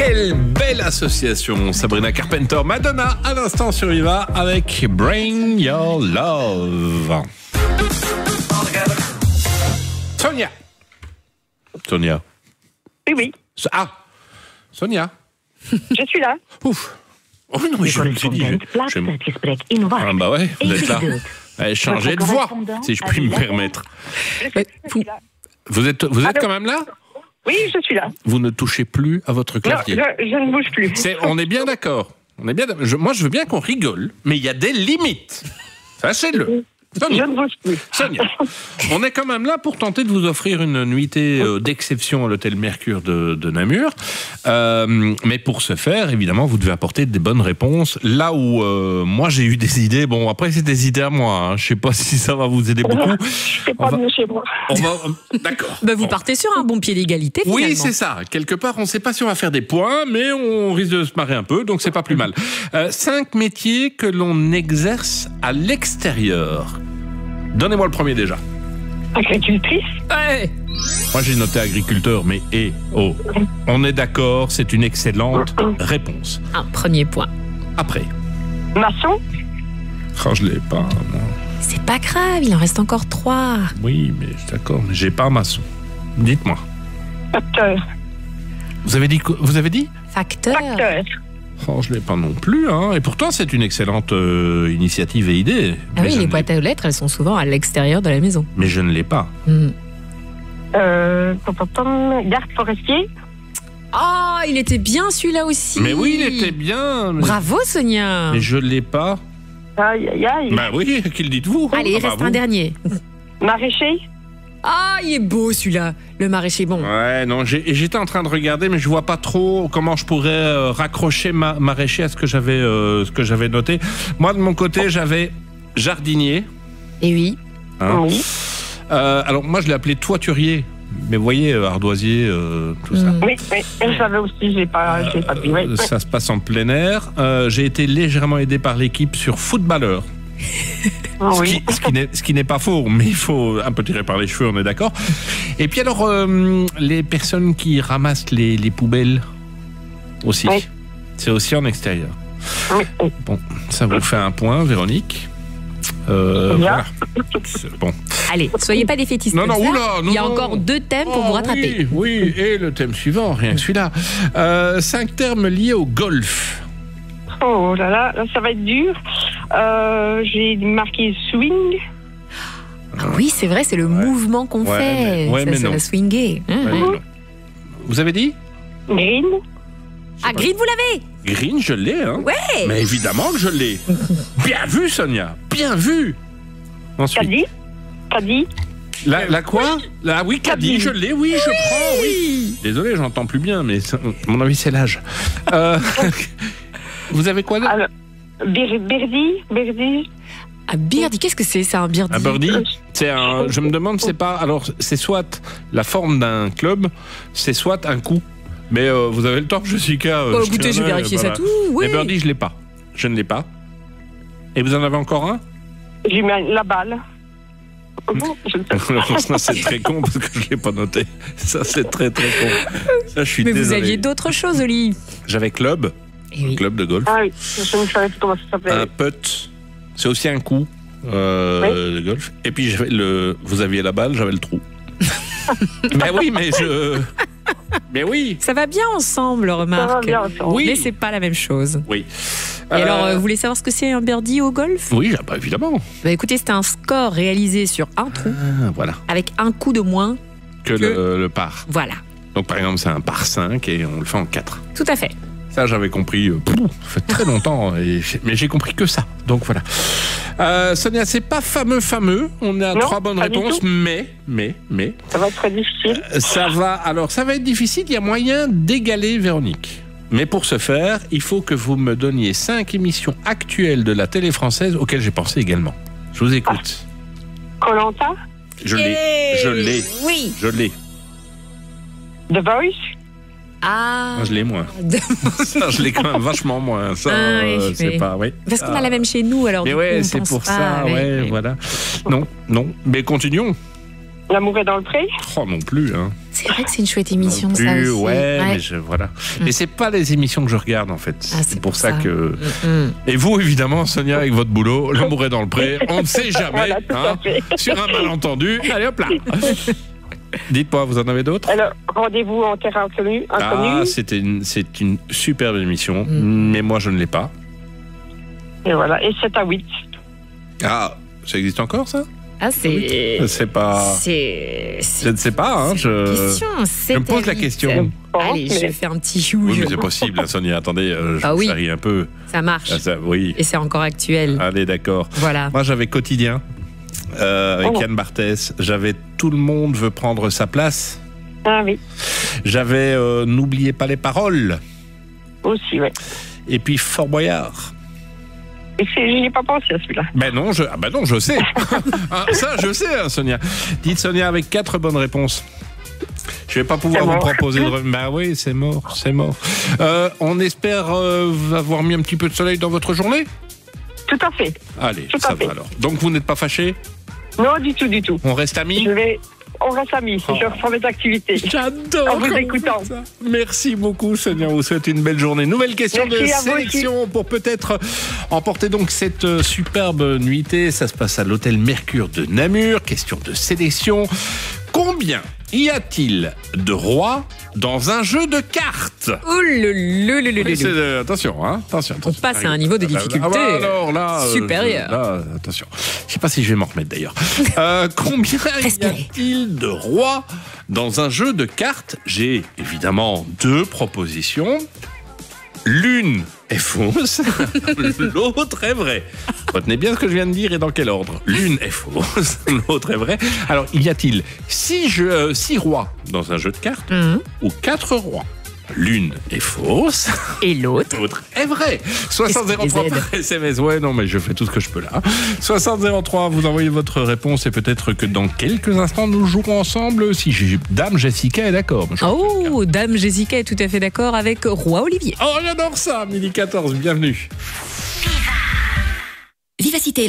Quelle belle association. Sabrina Carpenter, Madonna, à l'instant sur Viva avec Bring Your Love. Sonia. Sonia. Oui. Ah, Sonia. Je suis là. Ouf. Oh non, mais je me suis dit... Ah bah ouais, vous êtes là. Allez, changez de voix, si je puis me permettre. Vous êtes quand même là ? Oui, je suis là. Vous ne touchez plus à votre clavier. Non, je ne bouge plus. On est bien d'accord. Moi, je veux bien qu'on rigole, mais il y a des limites. Sachez-le. Sonia. Je ne bouge plus. Sonia, on est quand même là pour tenter de vous offrir une nuitée d'exception à l'hôtel Mercure de Namur. Mais pour ce faire, évidemment, vous devez apporter des bonnes réponses. Là où moi, j'ai eu des idées. Bon, après, c'est des idées à moi. Hein. Je ne sais pas si ça va vous aider beaucoup. Je ne pas mieux chez moi. D'accord. Vous partez sur un bon pied d'égalité, finalement. Oui, c'est ça. Quelque part, on ne sait pas si on va faire des points, mais on risque de se marrer un peu, donc c'est pas plus mal. 5 métiers que l'on exerce à l'extérieur. Donnez-moi le premier déjà. Agricultrice. Ouais. Moi, j'ai noté agriculteur, mais on est d'accord, c'est une excellente réponse. Un premier point. Après. Maçon. Oh, je l'ai pas, moi. C'est pas grave, il en reste encore 3. Oui, mais d'accord, mais j'ai pas un maçon. Dites-moi. Facteur. Vous avez dit quoi ? Vous avez dit ? Facteur. Oh, je l'ai pas non plus, hein. Et pourtant, c'est une excellente initiative et idée. Ah oui, les boîtes aux lettres, elles sont souvent à l'extérieur de la maison. Mais je ne l'ai pas. Garde forestier. Oh, il était bien celui-là aussi. Mais oui, il était bien. Mais... Bravo, Sonia. Mais je ne l'ai pas. Aïe. Bah oui, qu'il dites-vous ? Allez, il reste un dernier. Maraîcher. Ah, il est beau celui-là. Le maraîcher, bon. Ouais, non, j'étais en train de regarder, mais je vois pas trop comment je pourrais raccrocher maraîcher à ce que j'avais noté. Moi, de mon côté, j'avais jardinier. Et oui. Hein. Oui. Alors, moi, je l'ai appelé toiturier. Mais vous voyez, ardoisier, tout ça. Oui, je savais aussi, j'ai pas dit. Oui. Ça se passe en plein air. J'ai été légèrement aidé par l'équipe sur footballeur. Oui. Ce qui n'est pas faux, mais il faut un peu tirer par les cheveux, on est d'accord. Et puis alors, les personnes qui ramassent les poubelles aussi. Oui. C'est aussi en extérieur. Oui. Bon, ça vous fait un point, Véronique. Voilà. Bon. Allez, soyez pas défaitistes. Non, comme ça. oula, non. Il y a encore 2 thèmes pour vous rattraper. Oui, et le thème suivant, rien que celui-là. 5 termes liés au golf. Oh là, ça va être dur. J'ai marqué swing. Ah oui, c'est vrai, c'est le mouvement qu'on fait. Mais ça non. va swinguer. Non. Vous avez dit ? Green. Ah, Green, vous l'avez ? Green, je l'ai, hein. Ouais. Mais évidemment que je l'ai. Bien vu, Sonia. Bien vu. Ensuite. Caddy. La quoi ? Oui, caddie, je l'ai, oui, je prends, oui. Désolé, j'entends plus bien, mais à mon avis, c'est l'âge. Vous avez quoi d'autre ? Birdie. Un birdie, qu'est-ce que c'est ? C'est un birdie. Un birdie, je me demande, c'est pas... Alors, c'est soit la forme d'un club, c'est soit un coup. Mais vous avez le temps, Jessica. Écoutez, je vais vérifier ça tout. Oui. Mais birdie, je l'ai pas. Je ne l'ai pas. Et vous en avez encore un ? J'ai mis la balle. Ça, c'est très con parce que je ne l'ai pas noté. Ça, c'est très, très con. Ça, je suis Mais désolé. vous aviez d'autres choses, Oli. J'avais club. Et oui. Club de golf. Ah oui, je ne savais plus comment ça s'appelait. Un putt. C'est aussi un coup de golf. Et puis, vous aviez la balle, j'avais le trou. Mais oui, mais oui. Ça va bien ensemble, remarque. Ça va bien ensemble. Oui. Mais c'est pas la même chose. Oui. Et alors, vous voulez savoir ce que c'est un birdie au golf ? Oui, évidemment. Bah écoutez, c'est un score réalisé sur un trou Voilà. avec un coup de moins. Que le par. Voilà, Donc, par exemple, c'est un par 5 et on le fait en 4. tout à fait. Ça, j'avais compris, ça fait très longtemps, mais j'ai compris que ça. Donc voilà. Sonia, c'est pas fameux. On a 3 bonnes pas du réponses, tout. mais. Ça va être très difficile. Ça va être difficile. Il y a moyen d'égaler Véronique. Mais pour ce faire, il faut que vous me donniez 5 émissions actuelles de la télé française auxquelles j'ai pensé également. Je vous écoute. Koh-Lanta. Je l'ai. Oui. Je l'ai. The Voice. Ah. Je l'ai moins. Ça, je l'ai quand même vachement moins. Ça, oui, c'est mais... pas, oui. Parce qu'on a la même chez nous, alors Mais du coup, ouais, on c'est pense pour pas, ça, ouais, voilà. Non. Mais continuons. L'amour est dans le pré. Oh, non plus, hein. C'est vrai que c'est une chouette émission, Non ça plus, aussi. ouais, mais voilà. Et c'est pas les émissions que je regarde, en fait. Ah, c'est pour ça que... Mm. Et vous, évidemment, Sonia, avec votre boulot, l'amour est dans le pré, on ne sait jamais, Voilà, tout à fait. sur un malentendu, allez hop là. Dites-moi, vous en avez d'autres? Alors, rendez-vous en terre inconnue. Ah, c'est une superbe émission, mais moi je ne l'ai pas. Et voilà, et 7 à 8. Ah, ça existe encore, ça? Ah, c'est. C'est pas... Je ne sais pas, hein, je me pose la question. Allez, je vais faire un petit chou. Oui, mais c'est possible, hein, Sonia, attendez, je vous charrie un peu. Ça marche. Ah, ça, oui. Et c'est encore actuel. Allez, d'accord. Voilà. Moi, j'avais Quotidien, avec Yann Barthès. J'avais Tout le monde veut prendre sa place. Ah oui. J'avais N'oubliez pas les paroles. Aussi, ouais. Et puis Fort Boyard. Et je n'y ai pas pensé à celui-là. Ben non, je sais. Ah, ça, je sais, hein, Sonia. Dites Sonia avec 4 bonnes réponses. Je vais pas pouvoir vous proposer de... Ben oui, c'est mort. On espère avoir mis un petit peu de soleil dans votre journée? Tout à fait. Allez, ça va alors. Donc vous n'êtes pas fâché? Non, du tout, du tout. On reste amis? On reste amis. Je reprends mes activités. J'adore. En vous écoutant. Merci beaucoup, Sonia. On vous souhaite une belle journée. Nouvelle question de sélection pour peut-être emporter donc cette superbe nuitée. Ça se passe à l'hôtel Mercure de Namur. Question de sélection. Combien y a-t-il de rois dans un jeu de cartes? Oh le. Attention, hein, attention. On passe à un niveau de difficulté supérieur. Là, attention. Je sais pas si je vais m'en remettre d'ailleurs. Combien y a-t-il de rois dans un jeu de cartes? J'ai évidemment 2 propositions. L'une est fausse, l'autre est vraie. Retenez bien ce que je viens de dire et dans quel ordre. L'une est fausse, l'autre est vraie. Alors, y a-t-il 6 rois dans un jeu de cartes ou 4 rois? L'une est fausse et l'autre est vraie. 6003 par SMS. Ouais, non, mais je fais tout ce que je peux là. 6003, vous envoyez votre réponse et peut-être que dans quelques instants, nous jouerons ensemble si Dame Jessica est d'accord. Oh, Dame Jessica est tout à fait d'accord avec Roi Olivier. Oh, j'adore ça, 12h14, bienvenue. Vivacité.